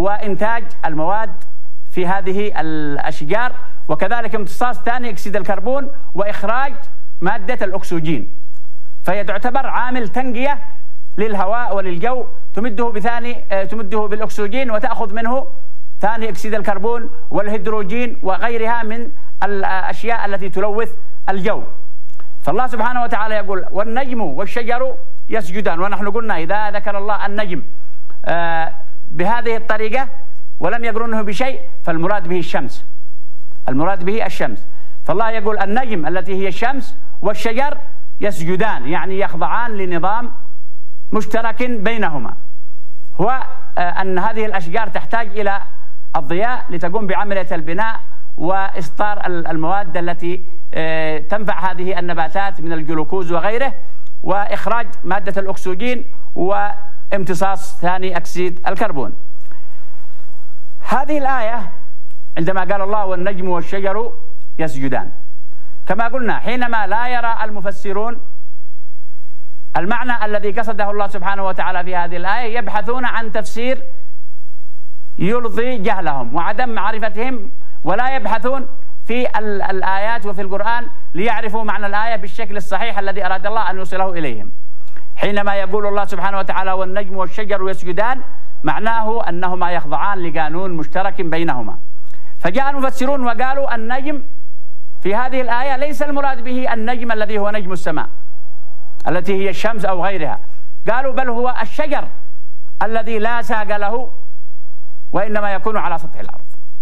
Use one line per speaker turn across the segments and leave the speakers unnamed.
وإنتاج المواد في هذه الأشجار، وكذلك امتصاص ثاني أكسيد الكربون وإخراج مادة الأكسجين. فهي تعتبر عامل تنقية للهواء وللجو، تمده بالأكسجين وتأخذ منه ثاني أكسيد الكربون والهيدروجين وغيرها من الأشياء التي تلوث الجو. فالله سبحانه وتعالى يقول والنجم والشجر يسجدان، ونحن قلنا إذا ذكر الله النجم بهذه الطريقة ولم يقرنه بشيء فالمراد به الشمس، المراد به الشمس. فالله يقول النجم التي هي الشمس والشجر يسجدان، يعني يخضعان لنظام مشترك بينهما، هو أن هذه الأشجار تحتاج إلى الضياء لتقوم بعملية البناء وإصدار المواد التي تنفع هذه النباتات من الجلوكوز وغيره، وإخراج مادة الأكسجين وامتصاص ثاني أكسيد الكربون. هذه الآية عندما قال الله والنجم والشجر يسجدان، كما قلنا حينما لا يرى المفسرون المعنى الذي قصده الله سبحانه وتعالى في هذه الآية يبحثون عن تفسير يلغي جهلهم وعدم معرفتهم، ولا يبحثون في الآيات وفي القرآن ليعرفوا معنى الآية بالشكل الصحيح الذي أراد الله أن يوصله إليهم. حينما يقول الله سبحانه وتعالى والنجم والشجر يسجدان معناه أنهما يخضعان لقانون مشترك بينهما. فجاء المفسرون وقالوا النجم في هذه الآية ليس المراد به النجم الذي هو نجم السماء التي هي الشمس أو غيرها، قالوا بل هو الشجر الذي لا ساق له وإنما يكون على سطح الأرض.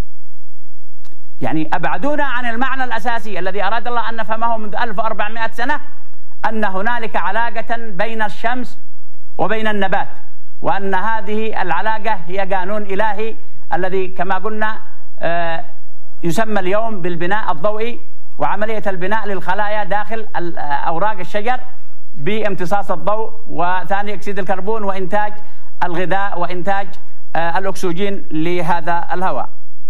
يعني أبعدونا عن المعنى الأساسي الذي أراد الله أن نفهمه منذ 1400 سنة، أن هنالك علاقة بين الشمس وبين النبات، وأن هذه العلاقة هي قانون إلهي الذي كما قلنا يسمى اليوم بالبناء الضوئي، وعملية البناء للخلايا داخل أوراق الشجر بامتصاص الضوء وثاني أكسيد الكربون وإنتاج الغذاء وإنتاج الأكسجين لهذا الهواء.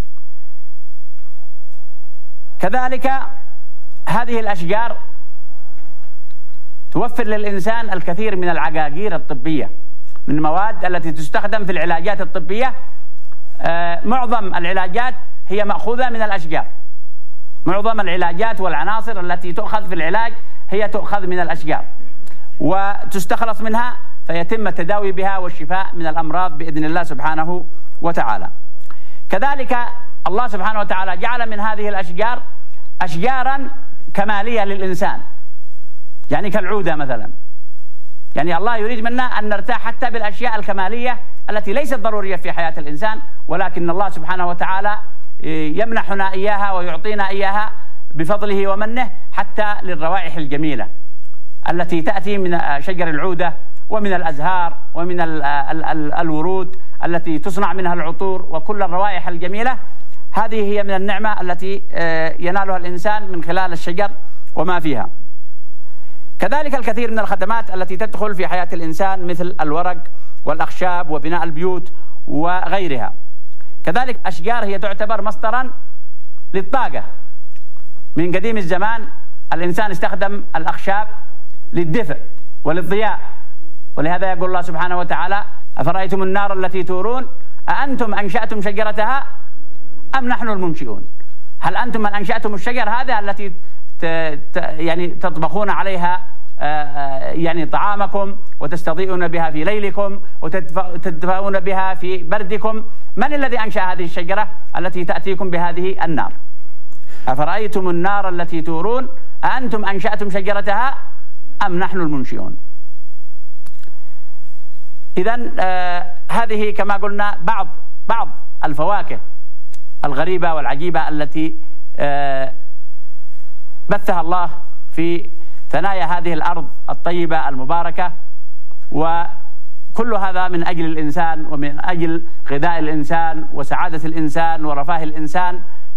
كذلك هذه الأشجار توفر للإنسان الكثير من العقاقير الطبية، من المواد التي تستخدم في العلاجات الطبية. معظم العلاجات هي مأخوذة من الأشجار، معظم العلاجات والعناصر التي تؤخذ في العلاج هي تؤخذ من الأشجار وتستخلص منها فيتم التداوي بها والشفاء من الأمراض بإذن الله سبحانه وتعالى. كذلك الله سبحانه وتعالى جعل من هذه الأشجار أشجارا كمالية للإنسان، يعني كالعودة مثلا. يعني الله يريد منا أن نرتاح حتى بالأشياء الكمالية التي ليست ضرورية في حياة الإنسان، ولكن الله سبحانه وتعالى يمنحنا إياها ويعطينا إياها بفضله ومنه، حتى للروائح الجميلة التي تأتي من شجر العودة ومن الأزهار ومن الورود التي تصنع منها العطور، وكل الروائح الجميلة هذه هي من النعمة التي ينالها الإنسان من خلال الشجر وما فيها. كذلك الكثير من الخدمات التي تدخل في حياة الإنسان مثل الورق والأخشاب وبناء البيوت وغيرها. كذلك أشجار هي تعتبر مصدرا للطاقة. من قديم الزمان الإنسان استخدم الأخشاب للدفء وللضياء، ولهذا يقول الله سبحانه وتعالى أفرأيتم النار التي تورون أأنتم أنشأتم شجرتها أم نحن المنشئون. هل أنتم من أنشأتم الشجر هذا التي يعني تطبخون عليها يعني طعامكم وتستضيئون بها في ليلكم وتدفئون بها في بردكم؟ من الذي أنشأ هذه الشجرة التي تأتيكم بهذه النار؟ أفرأيتم النار التي تورون أأنتم أنشأتم شجرتها أم نحن المنشئون. إذن هذه كما قلنا بعض الفواكه الغريبة والعجيبة التي بثها الله في ثنايا هذه الأرض الطيبة المباركة، وكل هذا من أجل الإنسان ومن أجل غذاء الإنسان وسعادة الإنسان ورفاه الإنسان.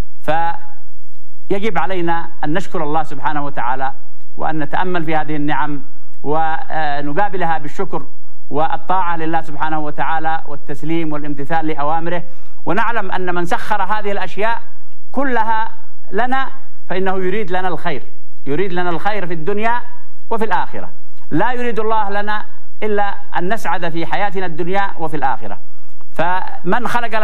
فيجب علينا أن نشكر الله سبحانه وتعالى وأن نتأمل في هذه النعم ونقابلها بالشكر والطاعة لله سبحانه وتعالى والتسليم والامتثال لأوامره، ونعلم أن من سخر هذه الأشياء كلها لنا فإنه يريد لنا الخير، يريد لنا الخير في الدنيا وفي الآخرة. لا يريد الله لنا إلا أن نسعد في حياتنا الدنيا وفي الآخرة. فمن خلق